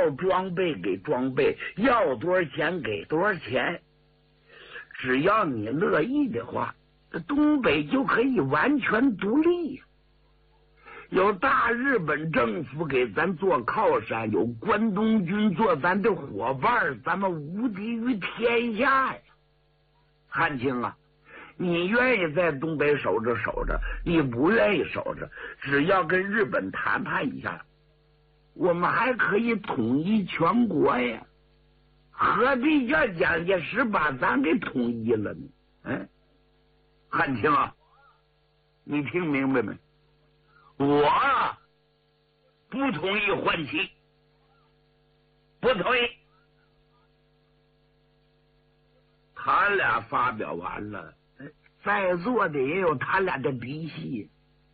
要装备给装备，要多少钱给多少钱。只要你乐意的话，东北就可以完全独立。有大日本政府给咱做靠山，有关东军做咱的伙伴，咱们无敌于天下呀！汉卿啊，你愿意在东北守着守着，你不愿意守着，只要跟日本谈判一下，我们还可以统一全国呀！何必叫蒋介石把咱给统一了呢？嗯，汉卿啊，你听明白没？我不同意换旗，不同意。他俩发表完了，在座的也有他俩的嫡系，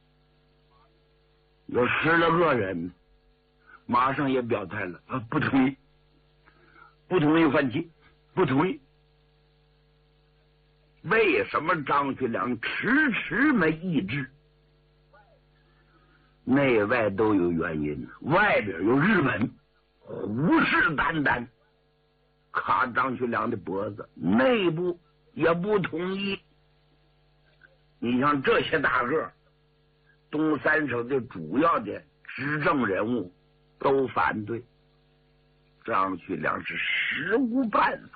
有10来个人，马上也表态了不同意，不同意换旗，不同意。为什么张学良迟没意志？内外都有原因，外边有日本虎视眈眈卡张学良的脖子，内部也不同意。你像这些大个东三省的主要的执政人物都反对，张学良是实无办法。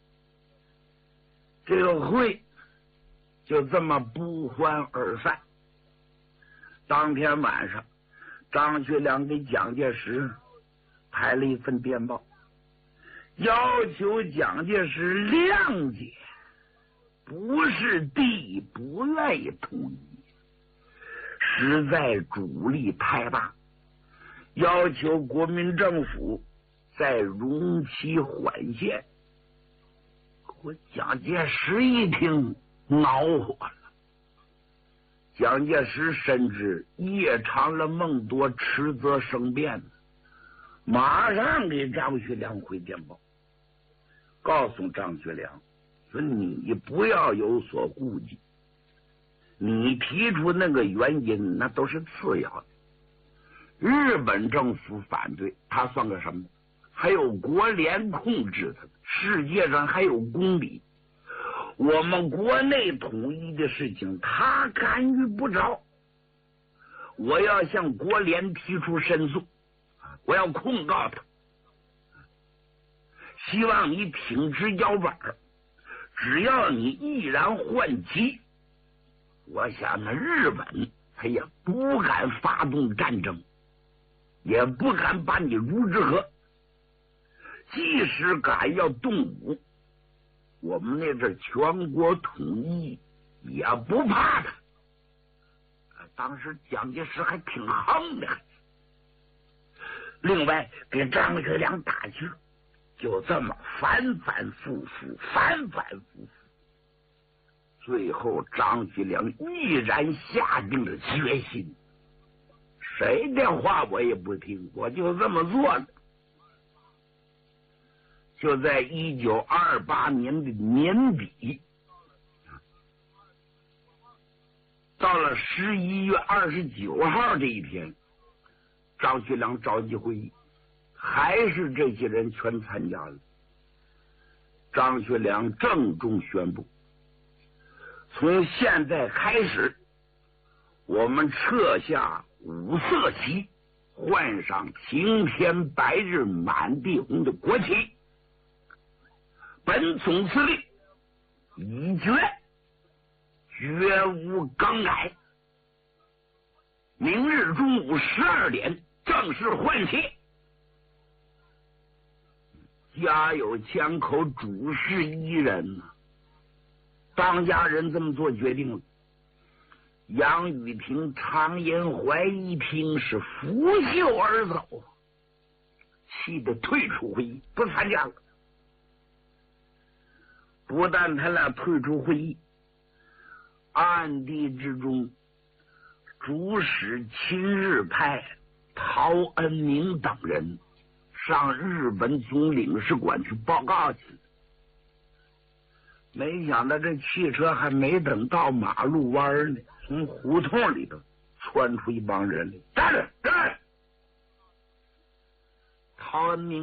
这个会就这么不欢而散。当天晚上，张学良给蒋介石拍了一份电报，要求蒋介石谅解，不是帝不愿意统一，实在阻力太大，要求国民政府再容其缓线。我蒋介石一听恼火了。蒋介石深知夜长了梦多，迟则生变，马上给张学良回电报，告诉张学良说：“你不要有所顾忌，你提出那个原因那都是次要的。日本政府反对，他算个什么？还有国联控制他，世界上还有公理。我们国内统一的事情他干预不着，我要向国联提出申诉，我要控告他，希望你挺直腰板，只要你毅然换旗，我想那日本他也不敢发动战争，也不敢把你如之何，即使敢要动武，我们那阵全国统一也不怕他。当时蒋介石还挺横的。另外给张学良打气，就这么反反复复，最后张学良毅然下定了决心，谁的话我也不听，我就这么做了。就在1928年的年底，到了11月29号这一天，张学良召集会议，还是这些人全参加了。张学良郑重宣布，从现在开始，我们撤下五色旗，换上晴天白日满地红的国旗。本总司令已决，绝无更改。明日中午12点正式换旗。家有千口，主事一人呐。当家人这么做决定了。杨雨婷、常延怀一听是拂袖而走，气得退出会议，不参加了。不但他俩退出会议，暗地之中主使亲日派陶恩明等人上日本总领事馆去报告去。没想到这汽车还没等到马路弯呢，从胡同里头窜出一帮人来，站着！陶恩明